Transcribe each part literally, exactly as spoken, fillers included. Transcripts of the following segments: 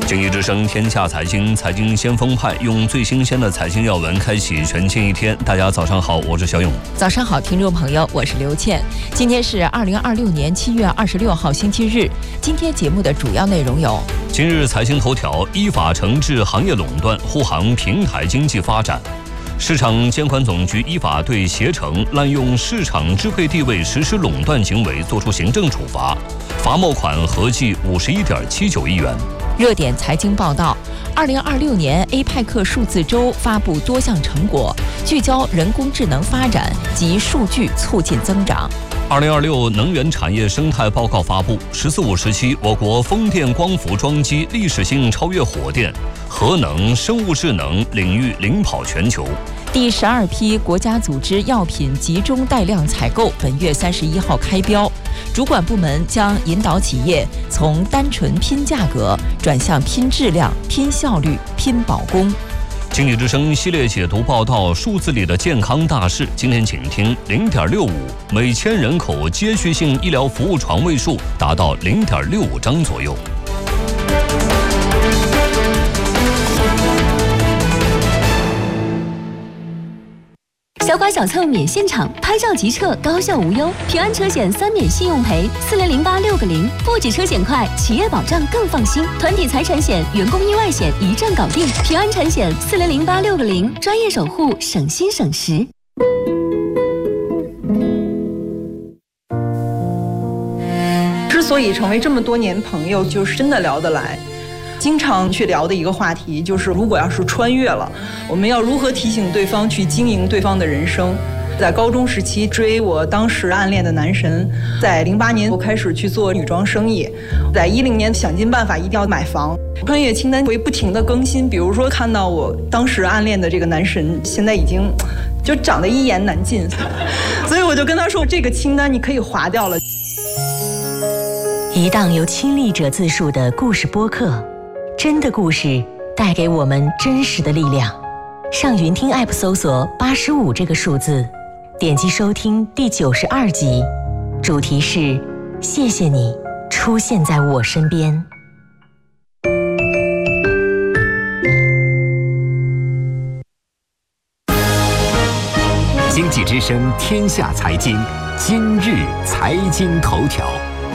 经济之声天下财经，财经先锋派用最新鲜的财经要闻开启全新一天。大家早上好，我是小勇。 早上好，听众朋友，我是刘倩。今天是二零二六年七月二十六号星期日。今天节目的主要内容有： 今日财经头条，依法惩治行业垄断，护航平台经济发展。市场监管总局依法对携程滥用市场支配地位实施垄断行为作出行政处罚，罚没款合计五十一点七九亿元。 热点财经报道：二零二六年 A 派克数字周发布多项成果，聚焦人工智能发展及数据促进增长。 二零二六能源产业生态报告发布，十四五时期，我国风电光伏装机历史性超越火电，核能、生物智能领域领跑全球。 第十二批国家组织药品集中带量采购本月三十一号开标，主管部门将引导企业从单纯拼价格转向拼质量、拼效率、拼保供。 经济之声系列解读报道数字里的健康大事，今天请听零点六五，每千人口接续性医疗服务床位数达到零点六五张左右。 小剐小凑免现场，拍照即撤，高效无忧。平安车险三免信用赔，四零零八六个零，不止车险快，企业保障更放心。团体财产险、员工意外险一站搞定。平安产险四零零八六个零，专业守护，省心省时。 之所以成为这么多年朋友，就是真的聊得来。经常去聊的一个话题就是，如果要是穿越了，我们要如何提醒对方去经营对方的人生。在高中时期追我当时暗恋的男神，在零八年我开始去做女装生意，在一零年想尽办法一定要买房。穿越清单会不停的更新，比如说看到我当时暗恋的这个男神现在已经就长得一言难尽，所以我就跟他说，这个清单你可以划掉了。 一档由亲历者自述的故事播客，真的故事带给我们真实的力量。上云听 App 搜索八十五这个数字，点击收听第九十二集，主题是谢谢你出现在我身边。 经济之声天下财经，今日财经头条。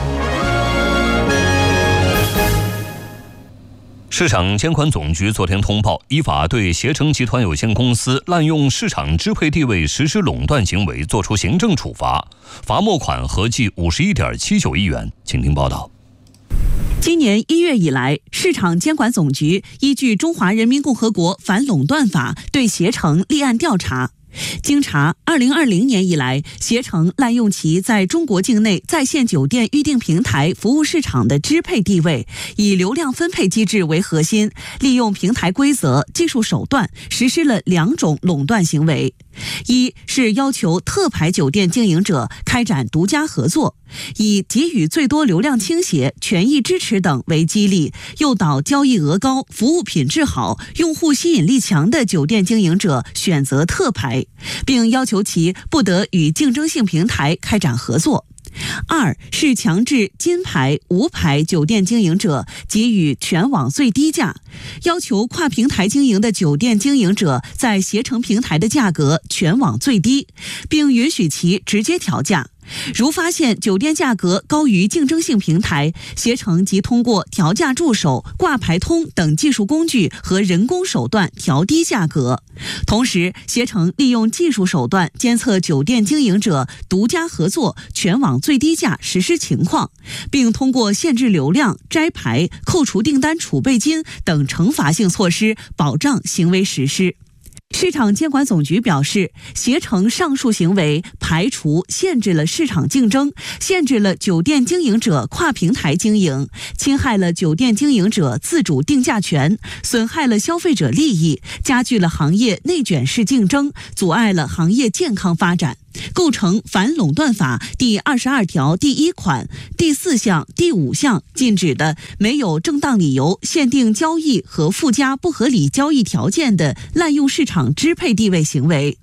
市场监管总局昨天通报，依法对携程集团有限公司滥用市场支配地位实施垄断行为作出行政处罚，罚没款合计五十一点七九亿元。请听报道。 今年一月以来，市场监管总局依据《中华人民共和国反垄断法》对携程立案调查。经查，二零二零年以来，携程滥用其在中国境内在线酒店预订平台服务市场的支配地位，以流量分配机制为核心，利用平台规则、技术手段实施了两种垄断行为。一是要求特牌酒店经营者开展独家合作，以给予最多流量倾斜、权益支持等为激励，诱导交易额高、服务品质好、用户吸引力强的酒店经营者选择特牌，并要求其不得与竞争性平台开展合作。二是强制金牌、无牌酒店经营者给予全网最低价，要求跨平台经营的酒店经营者在携程平台的价格全网最低，并允许其直接调价。如发现酒店价格高于竞争性平台，携程即通过调价助手、挂牌通等技术工具和人工手段调低价格。同时，携程利用技术手段监测酒店经营者独家合作全网最低价实施情况，并通过限制流量、摘牌、扣除订单储备金等惩罚性措施保障行为实施。市场监管总局表示，携程上述行为排除、限制了市场竞争，限制了酒店经营者跨平台经营，侵害了酒店经营者自主定价权，损害了消费者利益，加剧了行业内卷式竞争，阻碍了行业健康发展，构成反垄断法第二十二条第一款、第四项、第五项禁止的没有正当理由限定交易和附加不合理交易条件的滥用市场支配地位行为。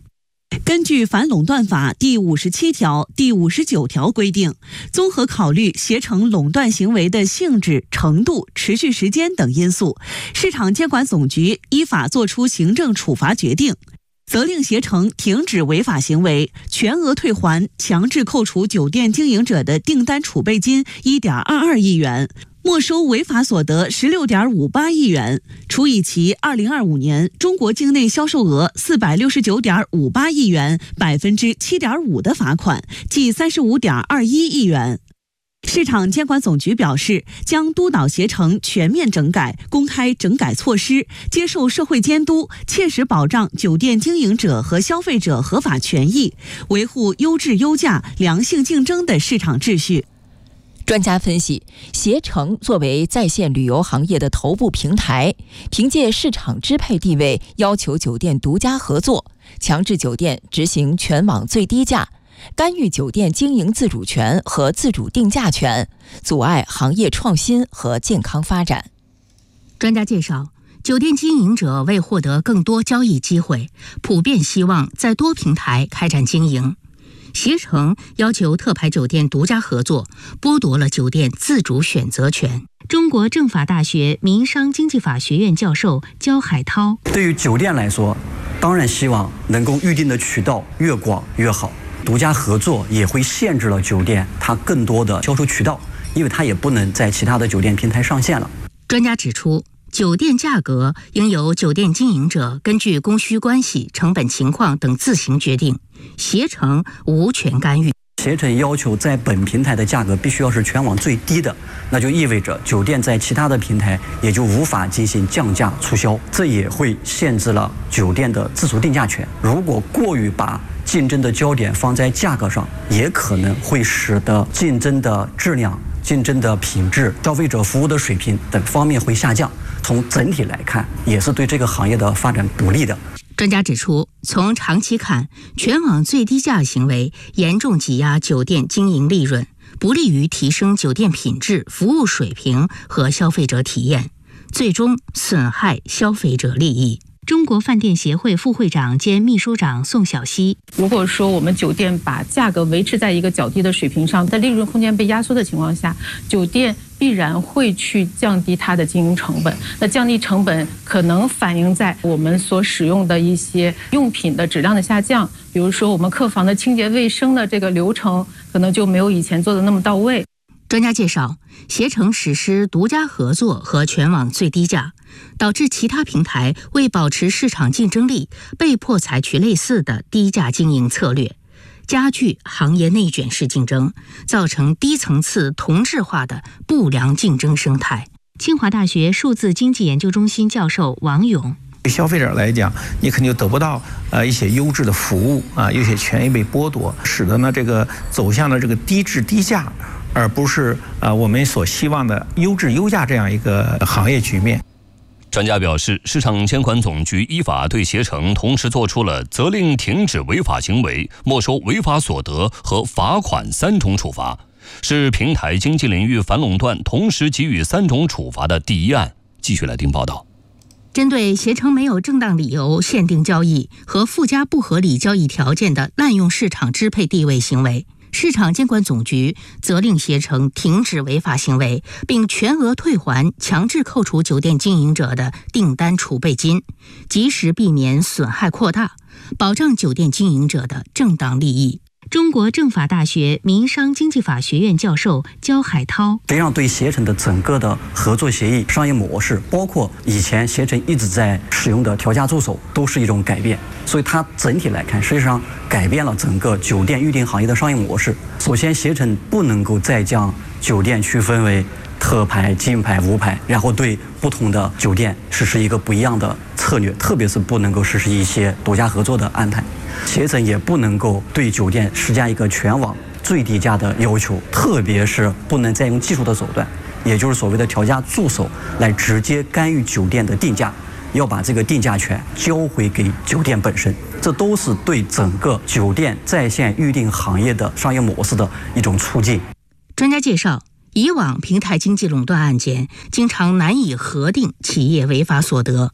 根据反垄断法第五十七条、第五十九条规定，综合考虑携程垄断行为的性质、程度、持续时间等因素，市场监管总局依法作出行政处罚决定，责令携程停止违法行为，全额退还强制扣除酒店经营者的订单储备金 一点二二亿元，没收违法所得 十六点五八亿元，处以其二零二五年中国境内销售额 四百六十九点五八亿元 百分之七点五 的罚款，计 三十五点二一亿元。市场监管总局表示，将督导携程全面整改，公开整改措施，接受社会监督，切实保障酒店经营者和消费者合法权益，维护优质优价、良性竞争的市场秩序。 专家分析，携程作为在线旅游行业的头部平台，凭借市场支配地位，要求酒店独家合作，强制酒店执行全网最低价，干预酒店经营自主权和自主定价权，阻碍行业创新和健康发展。 专家介绍，酒店经营者为获得更多交易机会，普遍希望在多平台开展经营。携程要求特牌酒店独家合作，剥夺了酒店自主选择权。中国政法大学民商经济法学院教授焦海涛： 对于酒店来说，当然希望能够预定的渠道越广越好。独家合作也会限制了酒店它更多的销售渠道，因为它也不能在其他的酒店平台上线了。 专家指出，酒店价格应由酒店经营者根据供需关系、成本情况等自行决定，携程无权干预。 携程要求在本平台的价格必须要是全网最低的，那就意味着酒店在其他的平台也就无法进行降价促销，这也会限制了酒店的自主定价权。如果过于把竞争的焦点放在价格上，也可能会使得竞争的质量、竞争的品质、消费者服务的水平等方面会下降。从整体来看，也是对这个行业的发展不利的。 专家指出，从长期看，全网最低价行为严重挤压酒店经营利润，不利于提升酒店品质、服务水平和消费者体验，最终损害消费者利益。中国饭店协会副会长兼秘书长宋小溪： 如果说我们酒店把价格维持在一个较低的水平上，在利润空间被压缩的情况下，酒店必然会去降低它的经营成本。那降低成本可能反映在我们所使用的一些用品的质量的下降，比如说我们客房的清洁卫生的这个流程可能就没有以前做的那么到位。 专家介绍，携程实施独家合作和全网最低价，导致其他平台为保持市场竞争力，被迫采取类似的低价经营策略，加剧行业内卷式竞争，造成低层次同质化的不良竞争生态。清华大学数字经济研究中心教授王勇： 对消费者来讲，你肯定得不到呃一些优质的服务啊，有些权益被剥夺，使得呢这个走向了这个低质低价，而不是啊我们所希望的优质优价这样一个行业局面。 专家表示，市场监管总局依法对携程同时作出了责令停止违法行为、没收违法所得和罚款三种处罚，是平台经济领域反垄断同时给予三种处罚的第一案。继续来听报道。 针对携程没有正当理由限定交易和附加不合理交易条件的滥用市场支配地位行为，市场监管总局责令携程停止违法行为，并全额退还强制扣除酒店经营者的订单储备金，及时避免损害扩大，保障酒店经营者的正当利益。中国政法大学民商经济法学院教授焦海涛： 实际上对携程的整个的合作协议、商业模式，包括以前携程一直在使用的调价助手，都是一种改变。所以它整体来看，实际上改变了整个酒店预订行业的商业模式。首先，携程不能够再将酒店区分为特牌、金牌、无牌，然后对不同的酒店实施一个不一样的策略，特别是不能够实施一些独家合作的安排。携程也不能够对酒店施加一个全网最低价的要求，特别是不能再用技术的手段，也就是所谓的调价助手来直接干预酒店的定价，要把这个定价权交回给酒店本身。这都是对整个酒店在线预订行业的商业模式的一种促进。 专家介绍，以往平台经济垄断案件经常难以核定企业违法所得，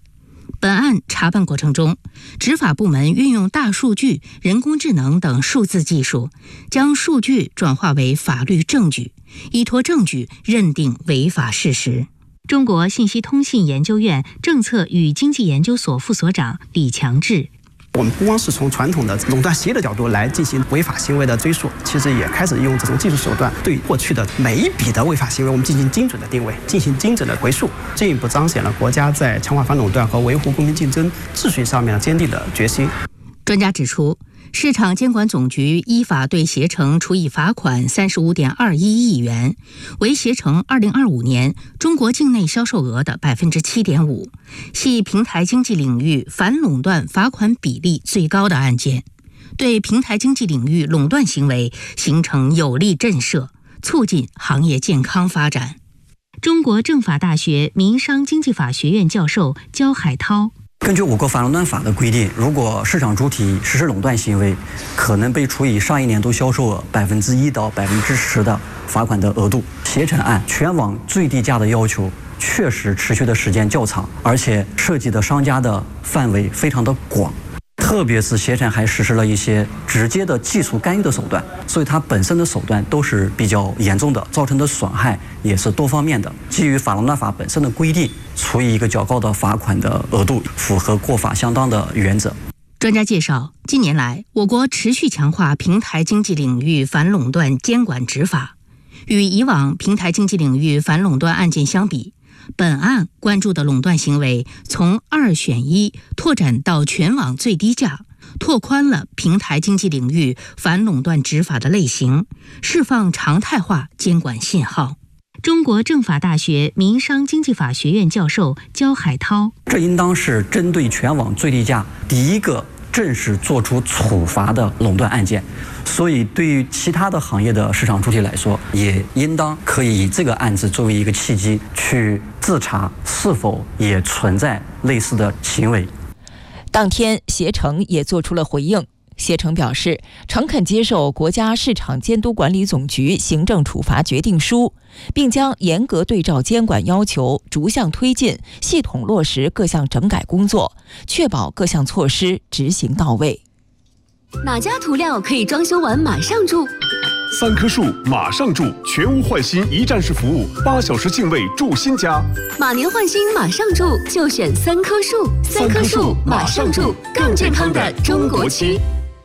本案查办过程中，执法部门运用大数据、人工智能等数字技术，将数据转化为法律证据，依托证据认定违法事实。中国信息通信研究院政策与经济研究所副所长李强志。 我们不光是从传统的垄断协议的角度来进行违法行为的追溯，其实也开始用这种技术手段，对过去的每一笔的违法行为，我们进行精准的定位，进行精准的回溯，进一步彰显了国家在强化反垄断和维护公平竞争秩序上面的坚定的决心。 专家指出，市场监管总局依法对携程处以罚款三十五点二一亿元，为携程二零二五年中国境内销售额的百分之七点五，系平台经济领域反垄断罚款比例最高的案件，对平台经济领域垄断行为形成有力震慑，促进行业健康发展。中国政法大学民商经济法学院教授焦海涛。 根据我国反垄断法的规定，如果市场主体实施垄断行为，可能被处以上一年度销售额百分之一到百分之十的罚款的额度。携程案全网最低价的要求确实持续的时间较长，而且涉及的商家的范围非常的广。特别是携程还实施了一些直接的技术干预的手段，所以它本身的手段都是比较严重的，造成的损害也是多方面的。基于反垄断法本身的规定，处以一个较高的罚款的额度，符合过法相当的原则。 专家介绍，近年来，我国持续强化平台经济领域反垄断监管执法。与以往平台经济领域反垄断案件相比，本案关注的垄断行为从二选一拓展到全网最低价，拓宽了平台经济领域反垄断执法的类型，释放常态化监管信号。中国政法大学民商经济法学院教授焦海涛： 这应当是针对全网最低价第一个正式做出处罚的垄断案件，所以对于其他的行业的市场主体来说，也应当可以以这个案子作为一个契机，去自查是否也存在类似的行为。 当天，携程也做出了回应。携程表示，诚恳接受国家市场监督管理总局行政处罚决定书，并将严格对照监管要求，逐项推进，系统落实各项整改工作，确保各项措施执行到位。 哪家涂料可以装修完马上住？ 三棵树马上住，全屋换新一站式服务，八小时净位住新家。 马年换新马上住，就选三棵树。三棵树马上住，更健康的中国区。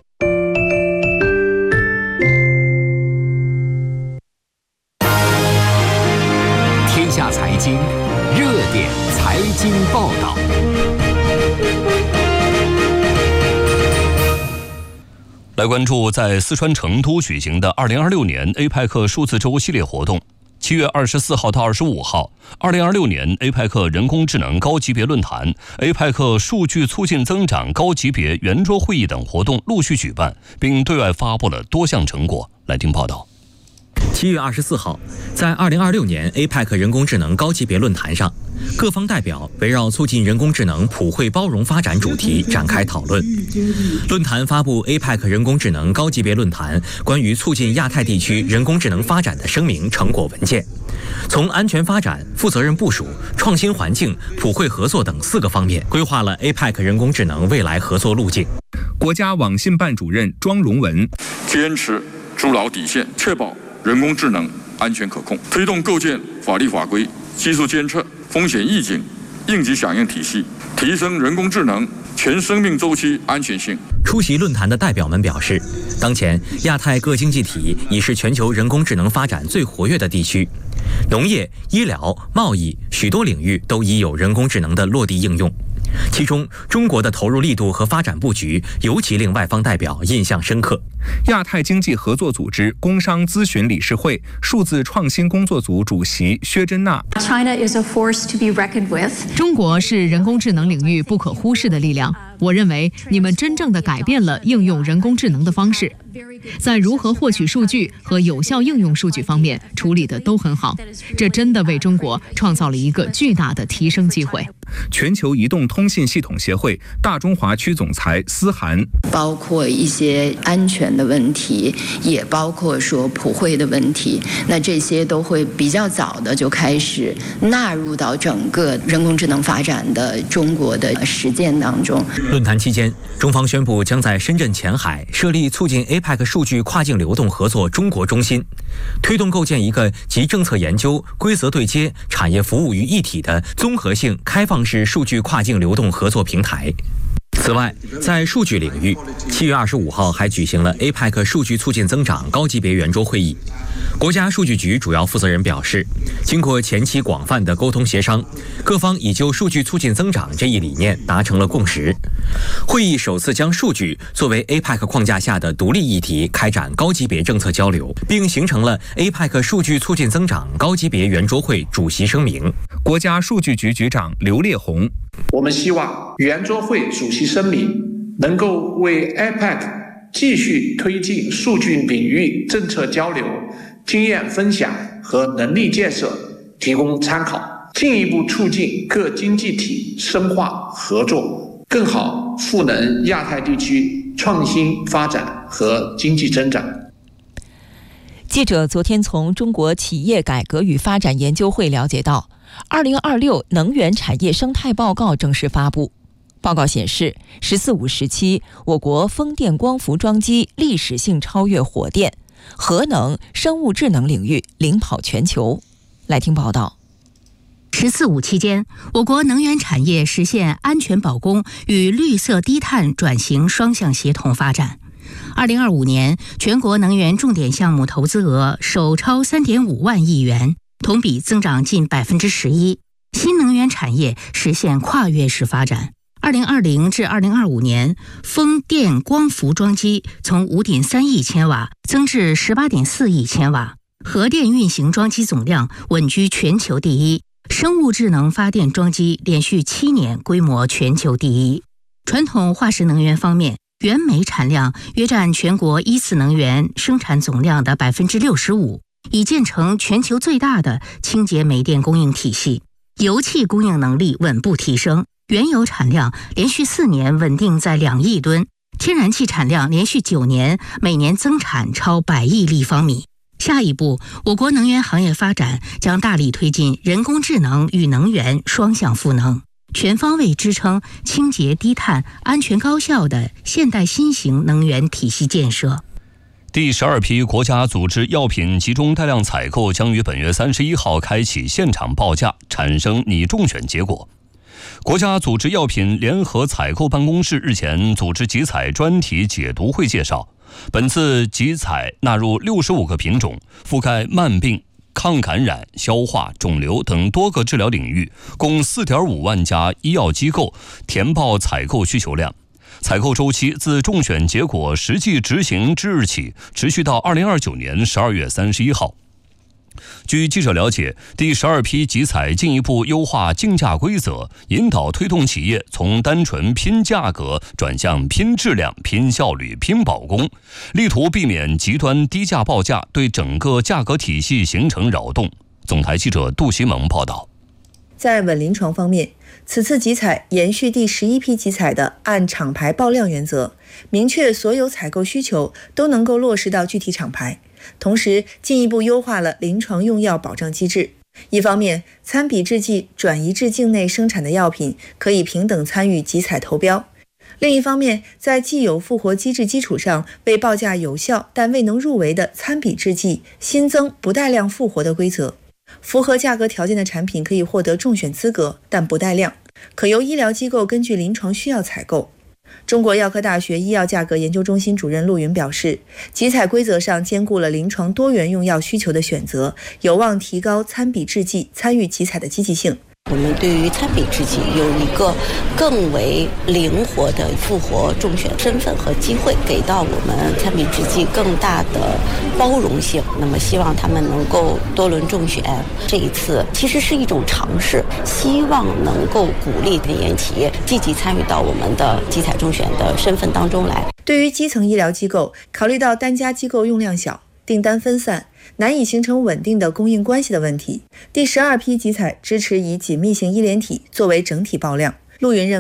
天下财经热点财经报道。 来关注在四川成都举行的二零二六年 A P E C 数字周系列活动。七月二十四号到二十五号，二零二六年 A P E C 人工智能高级别论坛、A P E C 数据促进增长高级别圆桌会议等活动陆续举办，并对外发布了多项成果。来听报道。 七月二十四号，在二零二六年 A P E C 人工智能高级别论坛上，各方代表围绕促进人工智能普惠包容发展主题展开讨论。论坛发布 A P E C 人工智能高级别论坛关于促进亚太地区人工智能发展的声明成果文件，从安全发展、负责任部署、创新环境、普惠合作等四个方面，规划了 A P E C 人工智能未来合作路径。 国家网信办主任庄荣文坚持筑牢底线，确保人工智能安全可控，推动构建法律法规、技术监测、风险预警、应急响应体系，提升人工智能全生命周期安全性。 出席论坛的代表们表示，当前亚太各经济体已是全球人工智能发展最活跃的地区，农业、医疗、贸易许多领域都已有人工智能的落地应用。其中，中国的投入力度和发展布局尤其令外方代表印象深刻。 亚太经济合作组织工商咨询理事会数字创新工作组主席薛珍娜 China is a force to be reckoned with. 中国是人工智能领域不可忽视的力量。我认为你们真正的改变了应用人工智能的方式，在如何获取数据和有效应用数据方面处理的都很好，这真的为中国创造了一个巨大的提升机会。 全球移动通信系统协会大中华区总裁思涵， 包括一些安全的问题，也包括说普惠的问题。那这些都会比较早的就开始纳入到整个人工智能发展的中国的实践当中。 论坛期间，中方宣布将在深圳前海设立促进 A P E C 数据跨境流动合作中国中心，推动构建一个集政策研究、规则对接、产业服务于一体的综合性开放式数据跨境流动合作平台。此外，在数据领域，七月二十五号还举行了 A P E C 数据促进增长高级别圆桌会议。国家数据局主要负责人表示，经过前期广泛的沟通协商，各方已就数据促进增长这一理念达成了共识。会议首次将数据作为 A P E C 框架下的独立议题开展高级别政策交流，并形成了 A P E C 数据促进增长高级别圆桌会主席声明。 国家数据局局长刘烈宏， 我们希望圆桌会主席声明能够为 A P E C 继续推进数据领域政策交流、经验分享和能力建设提供参考，进一步促进各经济体深化合作，更好赋能亚太地区创新发展和经济增长。 记者昨天从中国企业改革与发展研究会了解到，二零二六能源产业生态报告正式发布。报告显示，十四五时期，我国风电光伏装机历史性超越火电，核能、生物智能领域领跑全球。来听报道。 十四五期间，我国能源产业实现安全保供与绿色低碳转型双向协同发展。二零二五年，全国能源重点项目投资额首超三点五万亿元，同比增长近百分之十一。新能源产业实现跨越式发展。二零二零至二零二五年，风电光伏装机从五点三亿千瓦增至十八点四亿千瓦，核电运行装机总量稳居全球第一，生物智能发电装机连续七年规模全球第一。传统化石能源方面，原煤产量约占全国一次能源生产总量的百分之六十五，已建成全球最大的清洁煤电供应体系。油气供应能力稳步提升，原油产量连续四年稳定在两亿吨，天然气产量连续九年每年增产超百亿立方米。下一步，我国能源行业发展将大力推进人工智能与能源双向赋能，全方位支撑清洁低碳、安全高效的现代新型能源体系建设。 第十二批国家组织药品集中带量采购将于本月三十一号开启现场报价，产生拟中选结果。国家组织药品联合采购办公室日前组织集采专题解读会介绍，本次集采纳入六十五个品种，覆盖慢病、抗感染、消化、肿瘤等多个治疗领域，共 四点五万家医药机构填报采购需求量。采购周期自中选结果实际执行之日起，持续到二零二九年十二月三十一号。据记者了解，第十二批集采进一步优化竞价规则，引导推动企业从单纯拼价格转向拼质量、拼效率、拼保供，力图避免极端低价报价对整个价格体系形成扰动。总台记者杜西蒙报道。 在稳临床方面，此次集采延续第十一批集采的按厂牌报量原则，明确所有采购需求都能够落实到具体厂牌，同时进一步优化了临床用药保障机制。一方面，参比制剂转移至境内生产的药品可以平等参与集采投标；另一方面，在既有复活机制基础上，为报价有效但未能入围的参比制剂新增不带量复活的规则。符合价格条件的产品可以获得中选资格，但不带量，可由医疗机构根据临床需要采购。中国药科大学医药价格研究中心主任陆云表示，集采规则上兼顾了临床多元用药需求的选择，有望提高参比制剂参与集采的积极性。 我们对于参比制剂有一个更为灵活的复活中选身份和机会，给到我们参比制剂更大的包容性。那么希望他们能够多轮中选，这一次其实是一种尝试，希望能够鼓励科研企业积极参与到我们的集采中选的身份当中来。 对于基层医疗机构，考虑到单家机构用量小、订单分散，难以形成稳定的供应关系的问题，第十二批集采支持以紧密型医联体作为整体报量。陆云认为，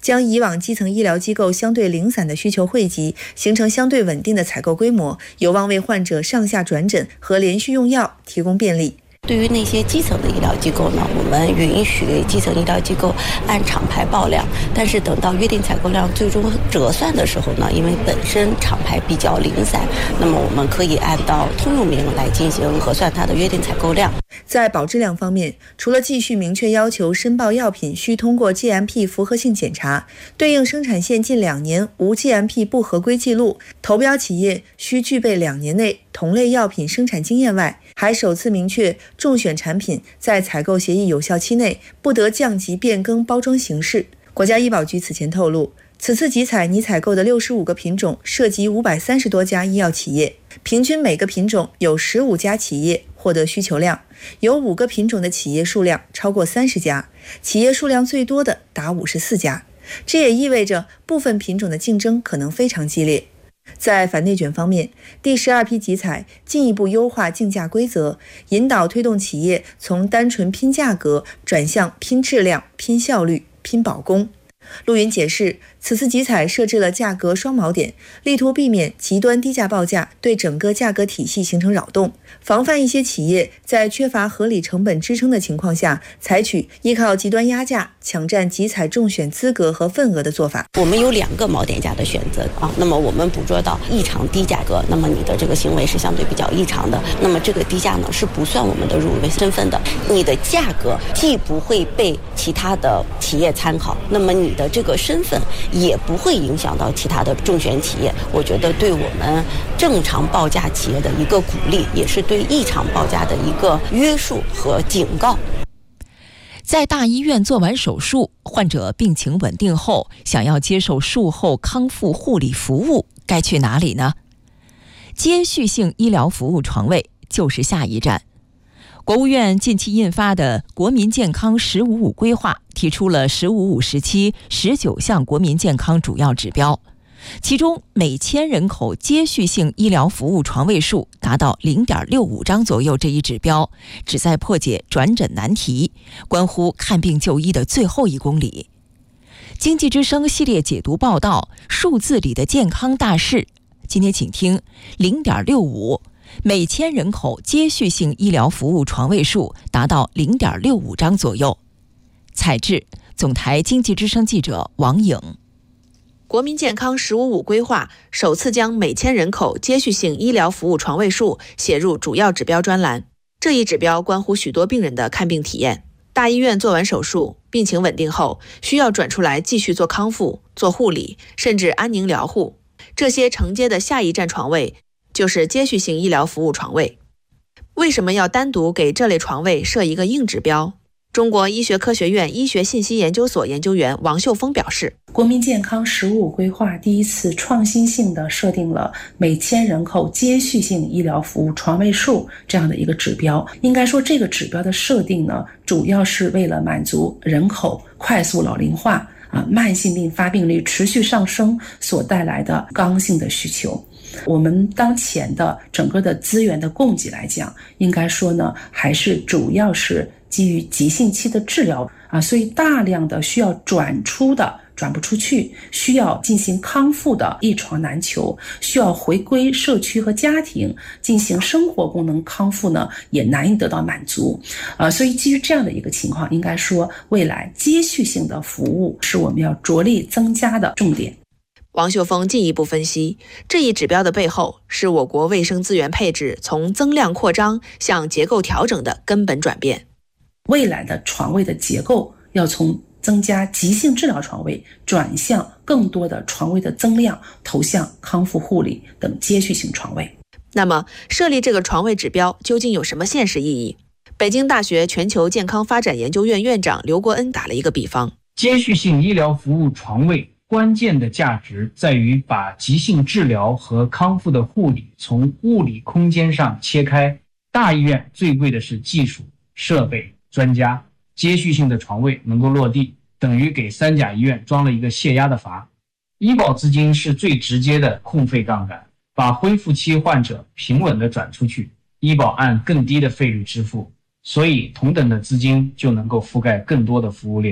将以往基层医疗机构相对零散的需求汇集，形成相对稳定的采购规模，有望为患者上下转诊和连续用药提供便利。 对于那些基层的医疗机构呢，我们允许基层医疗机构按厂牌报量，但是等到约定采购量最终折算的时候呢，因为本身厂牌比较零散，那么我们可以按照通用名来进行核算它的约定采购量。 在保质量方面，除了继续明确要求申报药品需通过 G M P 符合性检查，对应生产线近两年无 G M P 不合规记录，投标企业需具备两年内同类药品生产经验外，还首次明确中选产品在采购协议有效期内不得降级变更包装形式。国家医保局此前透露，此次集采拟采购的六十五个品种涉及五百三十多家医药企业，平均每个品种有十五家企业获得需求量，有五个品种的企业数量超过三十家，企业数量最多的达五十四家。这也意味着部分品种的竞争可能非常激烈。在反内卷方面，第十二批集采进一步优化竞价规则，引导推动企业从单纯拼价格转向拼质量、拼效率、拼保供。陆云解释，此次集采设置了价格双锚点，力图避免极端低价报价对整个价格体系形成扰动，防范一些企业在缺乏合理成本支撑的情况下，采取依靠极端压价抢占集采中选资格和份额的做法。 我们有两个锚点价的选择啊，那么我们捕捉到异常低价格，那么你的这个行为是相对比较异常的，那么这个低价呢是不算我们的入围身份的。你的价格既不会被其他的企业参考，那么你的这个身份也不会影响到其他的中选企业。我觉得对我们正常报价企业的一个鼓励，也是对异常报价的一个约束和警告。 在大医院做完手术，患者病情稳定后，想要接受术后康复护理服务，该去哪里呢？接续性医疗服务床位就是下一站。国务院近期印发的《国民健康“十五五”规划》提出了“十五五”时期十九项国民健康主要指标，其中每千人口接续性医疗服务床位数达到 零点六五张左右，这一指标旨在破解转诊难题，关乎看病就医的最后一公里。经济之声系列解读报道数字里的健康大事，今天请听 零点六五，每千人口接续性医疗服务床位数达到 零点六五张左右。采制总台经济之声记者王颖。 国民健康“十五五”规划首次将每千人口接续性医疗服务床位数写入主要指标专栏。这一指标关乎许多病人的看病体验。大医院做完手术，病情稳定后，需要转出来继续做康复、做护理，甚至安宁疗护。这些承接的下一站床位就是接续性医疗服务床位。为什么要单独给这类床位设一个硬指标？中国医学科学院医学信息研究所研究员王秀峰表示， 国民健康“十五五”规划第一次创新性的设定了每千人口接续性医疗服务床位数这样的一个指标。应该说，这个指标的设定呢，主要是为了满足人口快速老龄化啊、慢性病发病率持续上升所带来的刚性的需求。我们当前的整个的资源的供给来讲，应该说呢，还是主要是基于急性期的治疗啊，所以大量的需要转出的转不出去，需要进行康复的一床难求，需要回归社区和家庭进行生活功能康复呢，也难以得到满足啊。所以基于这样的一个情况，应该说未来接续性的服务是我们要着力增加的重点。 王秀峰进一步分析，这一指标的背后是我国卫生资源配置从增量扩张向结构调整的根本转变。 未来的床位的结构要从增加急性治疗床位转向更多的床位的增量，投向康复护理等接续性床位。 那么设立这个床位指标究竟有什么现实意义？北京大学全球健康发展研究院院长刘国恩打了一个比方， 接续性医疗服务床位关键的价值在于把急性治疗和康复的护理从物理空间上切开。大医院最贵的是技术、设备、专家，接续性的床位能够落地，等于给三甲医院装了一个泄压的阀。医保资金是最直接的控费杠杆，把恢复期患者平稳地转出去，医保按更低的费率支付，所以同等的资金就能够覆盖更多的服务链。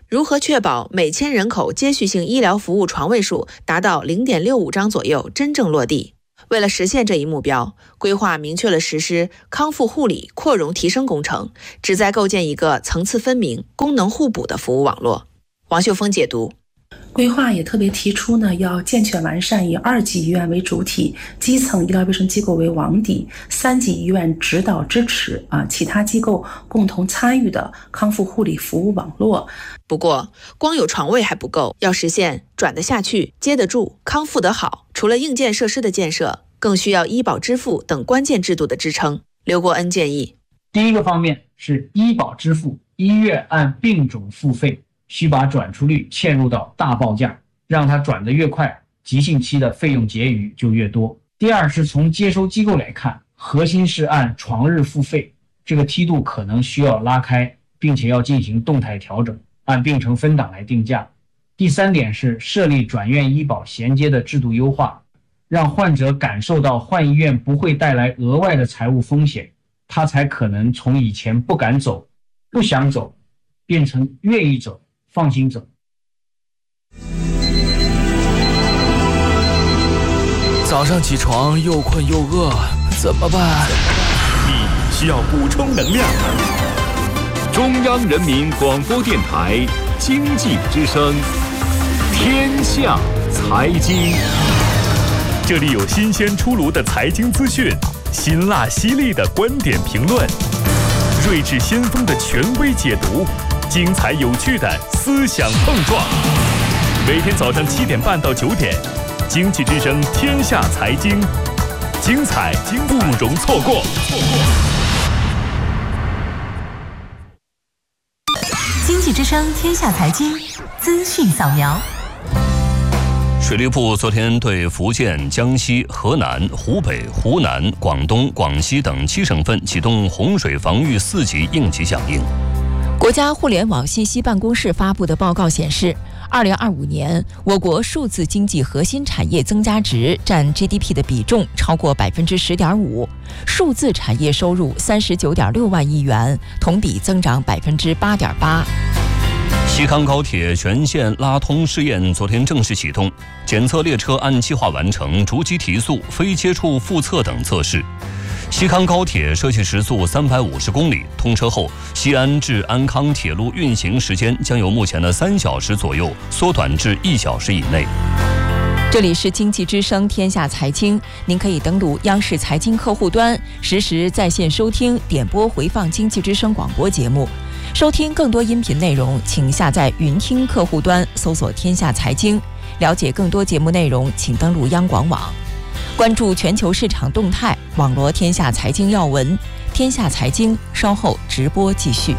如何确保每千人口接续性医疗服务床位数达到 零点六五张左右真正落地？为了实现这一目标，规划明确了实施康复护理扩容提升工程，旨在构建一个层次分明、功能互补的服务网络。王秀峰解读。 规划也特别提出呢，要健全完善以二级医院为主体、基层医疗卫生机构为网底、三级医院指导支持啊，其他机构共同参与的康复护理服务网络。 不过，光有床位还不够，要实现转得下去、接得住、康复得好，除了硬件设施的建设，更需要医保支付等关键制度的支撑。刘国恩建议， 第一个方面是医保支付，医院按病种付费。需把转出率嵌入到大报价，让它转得越快，急性期的费用结余就越多。第二是从接收机构来看，核心是按床日付费，这个梯度可能需要拉开，并且要进行动态调整，按病程分档来定价。第三点是设立转院医保衔接的制度优化，让患者感受到换医院不会带来额外的财务风险，他才可能从以前不敢走、不想走，变成愿意走、放心走。 早上起床又困又饿，怎么办？ 你需要补充能量。中央人民广播电台经济之声，天下财经。这里有新鲜出炉的财经资讯，辛辣犀利的观点评论，睿智先锋的权威解读，精彩有趣的思想碰撞。每天早上七点半到九点，经济之声天下财经，精彩不容错过。 经济之声天下财经资讯扫描。 水利部昨天对福建、江西、河南、湖北、湖南、广东、广西等七省份启动洪水防御四级应急响应。 国家互联网信息办公室发布的报告显示，二零二五年我国数字经济核心产业增加值占 G D P 的比重超过百分之十点五，数字产业收入三十九点六万亿元，同比增长百分之八点八。 西康高铁全线拉通试验昨天正式启动，检测列车按计划完成逐级提速、非接触复测等测试。西康高铁设计时速三百五十公里，通车后，西安至安康铁路运行时间将由目前的三小时左右缩短至一小时以内。 这里是经济之声天下财经，您可以登录央视财经客户端，实时在线收听、点播回放经济之声广播节目。收听更多音频内容，请下载云听客户端，搜索天下财经。了解更多节目内容，请登录央广网。关注全球市场动态，网罗天下财经要闻。天下财经稍后直播继续。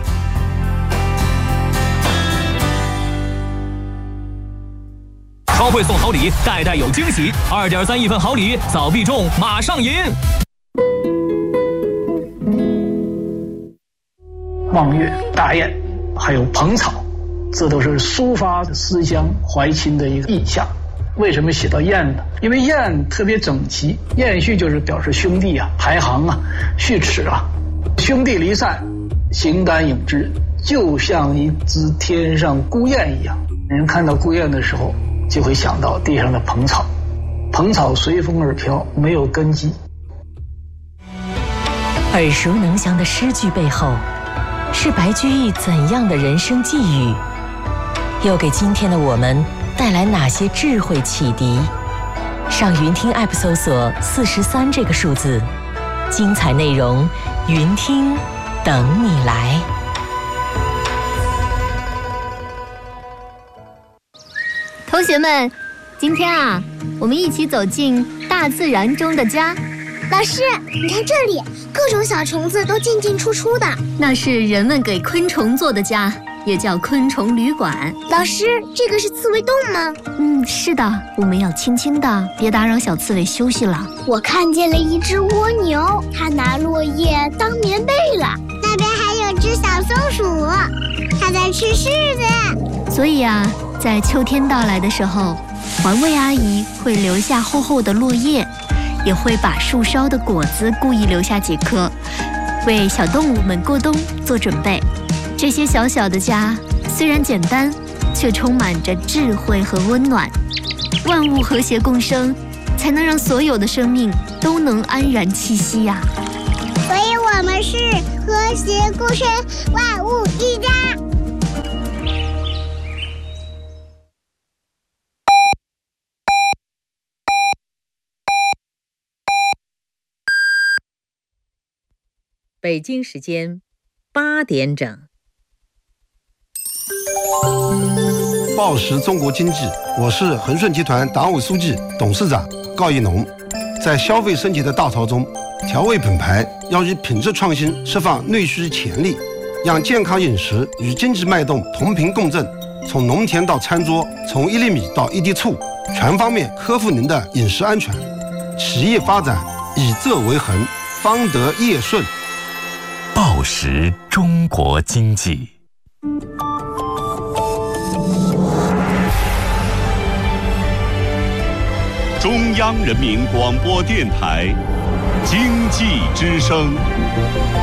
超会送好礼，代代有惊喜。二点三亿份好礼，早必中，马上赢！ 望月、大雁，还有蓬草，这都是抒发思乡怀亲的一个意象。为什么写到雁呢？因为雁特别整齐，雁序就是表示兄弟啊、排行啊、序齿啊。兄弟离散，形单影只，就像一只天上孤雁一样。人看到孤雁的时候，就会想到地上的蓬草，蓬草随风而飘，没有根基。 耳熟能详的诗句背后，是白居易怎样的人生际遇？又给今天的我们带来哪些智慧启迪？上云听 App 搜索四十三这个数字，精彩内容，云听等你来。 同学们，今天啊，我们一起走进大自然中的家。 老师，你看这里，各种小虫子都进进出出的。 那是人们给昆虫做的家，也叫昆虫旅馆。 老师，这个是刺猬洞吗？ 嗯，是的，我们要轻轻的，别打扰小刺猬休息了。 我看见了一只蜗牛，它拿落叶当棉被了。那边还有只小松鼠，它在吃柿子。 所以啊，在秋天到来的时候，环卫阿姨会留下厚厚的落叶，也会把树梢的果子故意留下几颗，为小动物们过冬做准备。 这些小小的家虽然简单，却充满着智慧和温暖。万物和谐共生，才能让所有的生命都能安然栖息呀、啊。 所以我们是和谐共生，万物一家。 北京时间八点整。 报时中国经济，我是恒顺集团党委书记、董事长高一农。在消费升级的大潮中，调味品牌要以品质创新释放内需潜力，让健康饮食与经济脉动同频共振，从农田到餐桌，从一粒米到一滴醋，全方面呵护您的饮食安全。企业发展以这为衡，方得业顺。 报时中国经济。 中央人民广播电台经济之声。